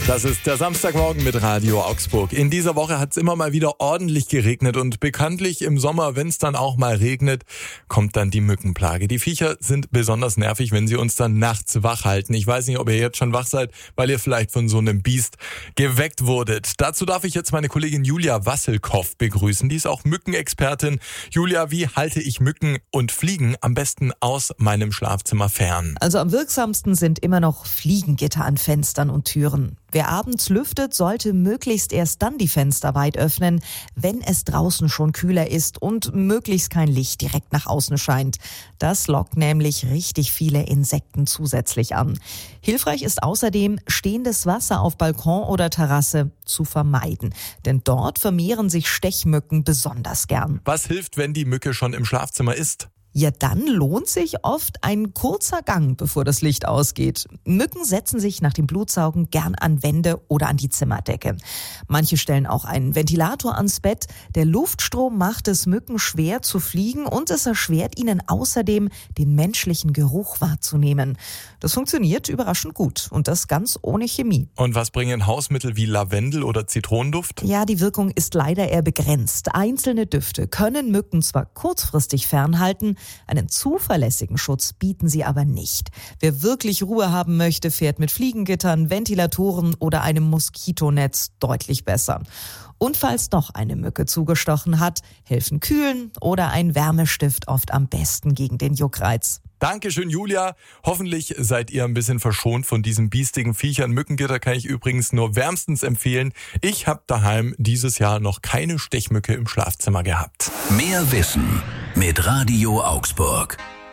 Das ist der Samstagmorgen mit Radio Augsburg. In dieser Woche hat es immer mal wieder ordentlich geregnet und bekanntlich im Sommer, wenn es dann auch mal regnet, kommt dann die Mückenplage. Die Viecher sind besonders nervig, wenn sie uns dann nachts wach halten. Ich weiß nicht, ob ihr jetzt schon wach seid, weil ihr vielleicht von so einem Biest geweckt wurdet. Dazu darf ich jetzt meine Kollegin Julia Wasselkoff begrüßen. Die ist auch Mückenexpertin. Julia, wie halte ich Mücken und Fliegen am besten aus meinem Schlafzimmer fern? Also am wirksamsten sind immer noch Fliegengitter an Fenstern und Türen. Wer abends lüftet, sollte möglichst erst dann die Fenster weit öffnen, wenn es draußen schon kühler ist und möglichst kein Licht direkt nach außen scheint. Das lockt nämlich richtig viele Insekten zusätzlich an. Hilfreich ist außerdem, stehendes Wasser auf Balkon oder Terrasse zu vermeiden, denn dort vermehren sich Stechmücken besonders gern. Was hilft, wenn die Mücke schon im Schlafzimmer ist? Ja, dann lohnt sich oft ein kurzer Gang, bevor das Licht ausgeht. Mücken setzen sich nach dem Blutsaugen gern an Wände oder an die Zimmerdecke. Manche stellen auch einen Ventilator ans Bett. Der Luftstrom macht es Mücken schwer zu fliegen und es erschwert ihnen außerdem, den menschlichen Geruch wahrzunehmen. Das funktioniert überraschend gut und das ganz ohne Chemie. Und was bringen Hausmittel wie Lavendel oder Zitronenduft? Ja, die Wirkung ist leider eher begrenzt. Einzelne Düfte können Mücken zwar kurzfristig fernhalten, einen zuverlässigen Schutz bieten sie aber nicht. Wer wirklich Ruhe haben möchte, fährt mit Fliegengittern, Ventilatoren oder einem Moskitonetz deutlich besser. Und falls doch eine Mücke zugestochen hat, helfen Kühlen oder ein Wärmestift oft am besten gegen den Juckreiz. Dankeschön, Julia. Hoffentlich seid ihr ein bisschen verschont von diesen biestigen Viechern. Mückengitter kann ich übrigens nur wärmstens empfehlen. Ich habe daheim dieses Jahr noch keine Stechmücke im Schlafzimmer gehabt. Mehr Wissen mit Radio Augsburg.